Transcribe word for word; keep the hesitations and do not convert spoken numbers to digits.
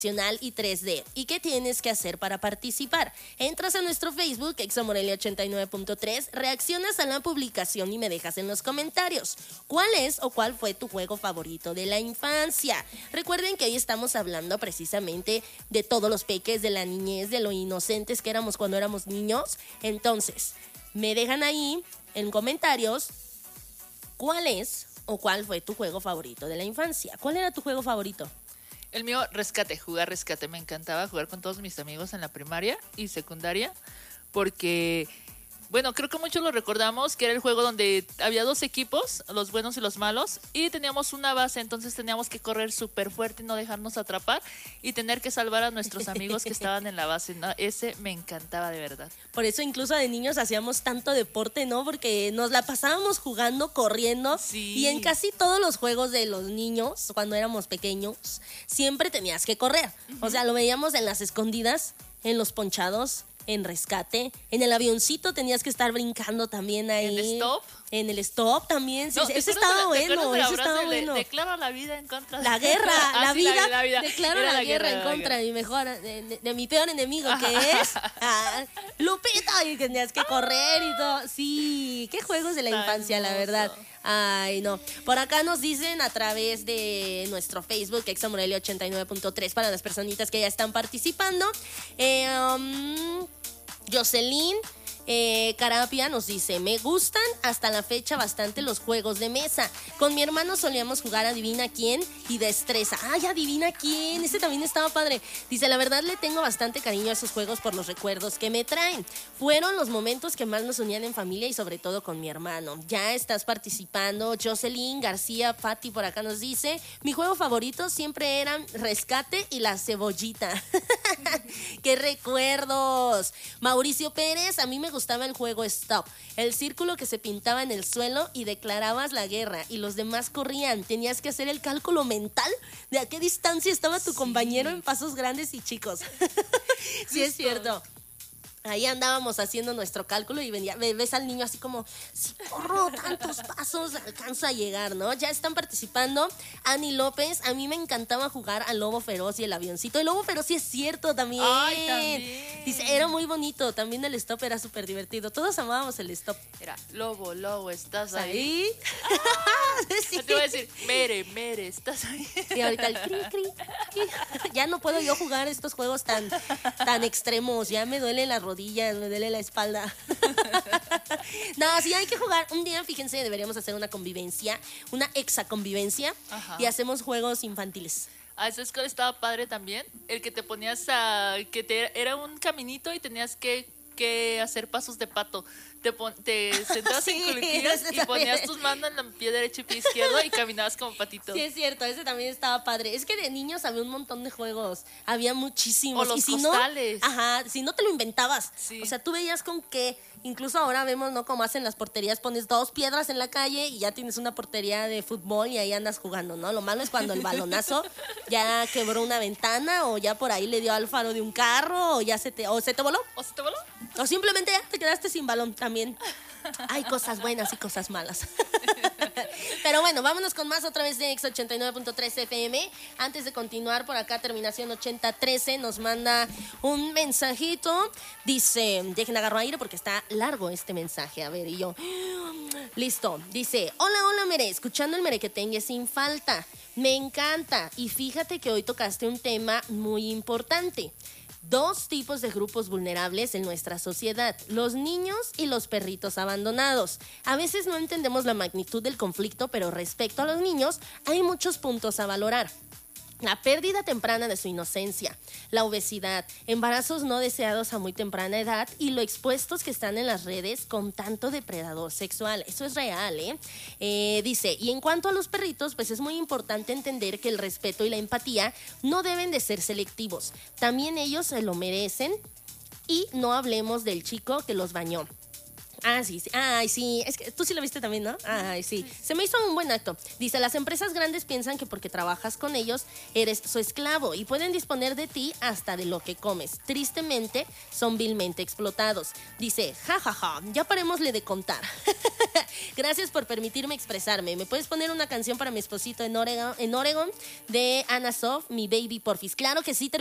y tres D. ¿Y qué tienes que hacer para participar? Entras a nuestro Facebook, Examorelia ochenta y nueve punto tres, reaccionas a la publicación y me dejas en los comentarios cuál es o cuál fue tu juego favorito de la infancia. Recuerden que hoy estamos hablando precisamente de todos los peques, de la niñez, de lo inocentes que éramos cuando éramos niños. Entonces, me dejan ahí en comentarios cuál es o cuál fue tu juego favorito de la infancia. ¿Cuál era tu juego favorito? El mío, rescate, jugar rescate. Me encantaba jugar con todos mis amigos en la primaria y secundaria porque, bueno, creo que muchos lo recordamos, que era el juego donde había dos equipos, los buenos y los malos, y teníamos una base, entonces teníamos que correr súper fuerte y no dejarnos atrapar y tener que salvar a nuestros amigos que estaban en la base. No, ese me encantaba de verdad. Por eso incluso de niños hacíamos tanto deporte, ¿no? Porque nos la pasábamos jugando, corriendo. Sí. Y en casi todos los juegos de los niños, cuando éramos pequeños, siempre tenías que correr. Uh-huh. O sea, lo veíamos en las escondidas, en los ponchados, en rescate, en el avioncito tenías que estar brincando también ahí. ¿En el stop? En el stop también, sí, no, ese estaba bueno, ese estaba de, bueno. Declaro la vida en contra de... La guerra, ah, la, sí, vida, la, la vida, declaro la, la guerra, guerra en contra de mi mejor, de, de, de mi peor enemigo, que es ah, Lupita, y tenías que correr y todo. Sí, qué juegos de la Está infancia, hermoso. La verdad. Ay, no. Por acá nos dicen a través de nuestro Facebook, Examorelia ochenta y nueve punto tres, para las personitas que ya están participando. Eh, um, Jocelyn eh, Carapia nos dice: me gustan hasta la fecha bastante los juegos de mesa. Con mi hermano solíamos jugar Adivina Quién y Destreza. ¡Ay, Adivina Quién! Ese también estaba padre. Dice: la verdad le tengo bastante cariño a esos juegos por los recuerdos que me traen. Fueron los momentos que más nos unían en familia y sobre todo con mi hermano. Ya estás participando. Jocelyn García Patti por acá nos dice: mi juego favorito siempre eran Rescate y la Cebollita. ¡Qué recuerdos! Mauricio Pérez: a mí me gustaba el juego Stop, el círculo que se pintaba en el suelo y declarabas la guerra y los demás corrían. Tenías que hacer el cálculo mental de a qué distancia estaba tu sí. compañero en pasos grandes y chicos. Sí, es cierto. Ahí andábamos haciendo nuestro cálculo y venía, ves al niño así como: si corro tantos pasos, alcanzo a llegar, ¿no? Ya están participando. Ani López: a mí me encantaba jugar al Lobo Feroz y el avioncito. El Lobo Feroz sí es cierto también. Ay, también. Dice: era muy bonito. También el stop era súper divertido. Todos amábamos el stop. Era: Lobo, Lobo, ¿estás ahí? ¿Ahí? Ah, sí. Te voy a decir: Mere, Mere, ¿estás ahí? Y ahorita el cri, cri, cri. Ya no puedo yo jugar estos juegos tan, tan extremos. Ya me duele la rodilla, me duele la espalda. No, sí hay que jugar. Un día, fíjense, deberíamos hacer una convivencia, una exaconvivencia. Ajá. Y hacemos juegos infantiles. Ah, eso es que estaba padre también. El que te ponías a... que te, era un caminito y tenías que, que hacer pasos de pato. Te, pon, te sentabas sí, en coliquillas y ponías tus manos en el pie derecho y pie izquierdo y caminabas como patito. Sí, es cierto, ese también estaba padre. Es que de niños había un montón de juegos, había muchísimos. O los y si costales. No, ajá, si no te lo inventabas. Sí. O sea, tú veías con qué. Incluso ahora vemos, ¿no? Como hacen las porterías, pones dos piedras en la calle y ya tienes una portería de fútbol y ahí andas jugando, ¿no? Lo malo es cuando el balonazo ya quebró una ventana o ya por ahí le dio al faro de un carro o ya se te, o se te voló. ¿O se te voló? O simplemente ya te quedaste sin balón también. Hay cosas buenas y cosas malas. Pero bueno, vámonos con más otra vez de Ex ochenta y nueve punto tres F M. Antes de continuar, por acá terminación ochenta trece nos manda un mensajito. Dice: dejen agarro aire porque está largo este mensaje. A ver, y yo listo. Dice: hola, hola Mere, escuchando el merequetengue sin falta. Me encanta. Y fíjate que hoy tocaste un tema muy importante. Dos tipos de grupos vulnerables en nuestra sociedad: los niños y los perritos abandonados. A veces no entendemos la magnitud del conflicto, pero respecto a los niños hay muchos puntos a valorar. La pérdida temprana de su inocencia, la obesidad, embarazos no deseados a muy temprana edad y lo expuestos que están en las redes con tanto depredador sexual. Eso es real, ¿eh? eh dice: y en cuanto a los perritos, pues es muy importante entender que el respeto y la empatía no deben de ser selectivos. También ellos se lo merecen. Y no hablemos del chico que los bañó. Ah, sí, sí. Ay, sí. Es que tú sí lo viste también, ¿no? Ay, sí. Se me hizo un buen acto. Dice: las empresas grandes piensan que porque trabajas con ellos eres su esclavo y pueden disponer de ti hasta de lo que comes. Tristemente, son vilmente explotados. Dice: jajaja, ja, ja, ya parémosle de contar. Gracias por permitirme expresarme. ¿Me puedes poner una canción para mi esposito en Oregon, en Oregon de Anna Soft, mi baby porfis? Claro que sí.